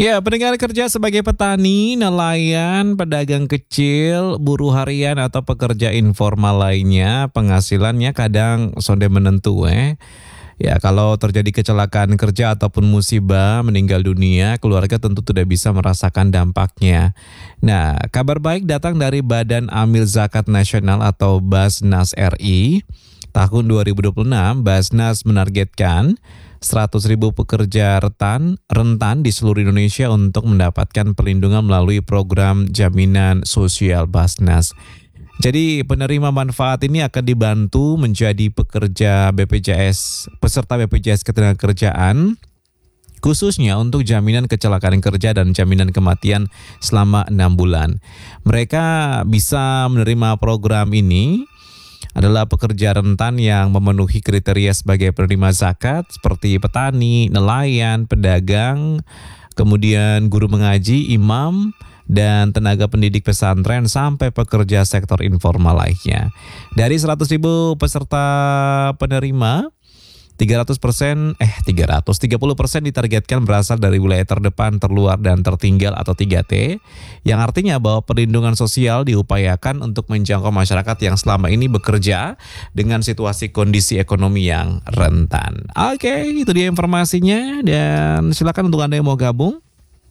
Ya, pendengar kerja sebagai petani, nelayan, pedagang kecil, buruh harian atau pekerja informal lainnya, penghasilannya kadang sonde menentu. Ya, kalau terjadi kecelakaan kerja ataupun musibah, meninggal dunia, keluarga tentu tidak bisa merasakan dampaknya. Nah, kabar baik datang dari Badan Amil Zakat Nasional atau Basnas RI. Tahun 2026, Basnas menargetkan 100.000 pekerja rentan di seluruh Indonesia untuk mendapatkan perlindungan melalui program jaminan sosial Basnas. Jadi penerima manfaat ini akan dibantu menjadi pekerja BPJS, peserta BPJS Ketenagakerjaan, khususnya untuk jaminan kecelakaan kerja dan jaminan kematian selama 6 bulan. Mereka bisa menerima program ini adalah pekerja rentan yang memenuhi kriteria sebagai penerima zakat seperti petani, nelayan, pedagang, kemudian guru mengaji, imam, dan tenaga pendidik pesantren sampai pekerja sektor informal lainnya. Dari 100.000 peserta penerima, 30% ditargetkan berasal dari wilayah terdepan, terluar, dan tertinggal atau 3T, yang artinya bahwa perlindungan sosial diupayakan untuk menjangkau masyarakat yang selama ini bekerja dengan situasi kondisi ekonomi yang rentan. Oke, itu dia informasinya, dan silakan untuk Anda yang mau gabung.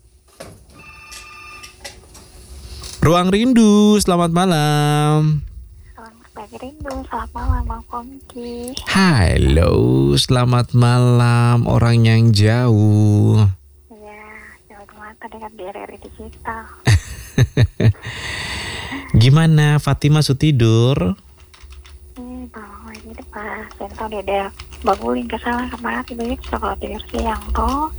Ruang Rindu, selamat malam. Pagi Rindu, selamat malam Bang Pongki. Halo, selamat malam orang yang jauh. Iya, jauh mata dengan di RRI Digital. Gimana, Fatima sudah tidur? Bang, ini pas Sento dia ada baguling ke sana kemarin tiba-tiba sekolah tidur siang toh.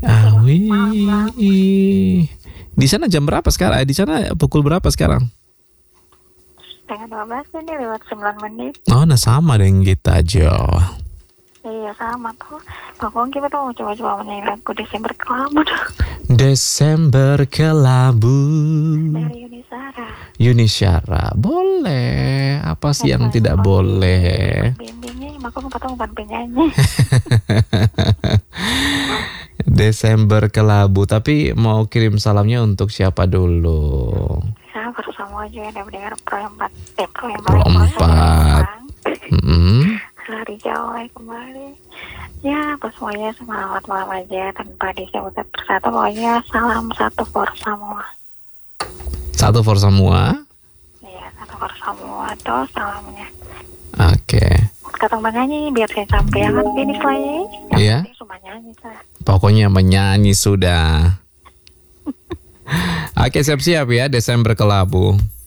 Di sana jam berapa sekarang? Di sana pukul berapa sekarang? Setengah 12 ini lewat 9 menit. Oh, nah sama dengan kita, Jo. Iya sama tuh. Bang Pongki betul mau coba-coba menyanyi lagu Desember Kelabu. Desember Kelabu. Dari Yuni Syara. Yuni Syara, boleh. Apa sih yang tidak boleh? Bimbingnya, aku bukan penyanyi. Desember Kelabu, tapi mau kirim salamnya untuk siapa dulu? Saya baru sama aja yang mendengar Pro 4. Lari jauh kembali. Ya, pas semuanya semangat malam aja tanpa disebut persatu. Pokoknya salam satu for semua. Satu for semua? Iya, satu for semua tuh salamnya. Oke. Kata menyanyi biar saya sampai yang finish lagi. Iya. Cuma nyanyi saya. Pokoknya menyanyi sudah. Oke, siap-siap ya Desember Kelabu.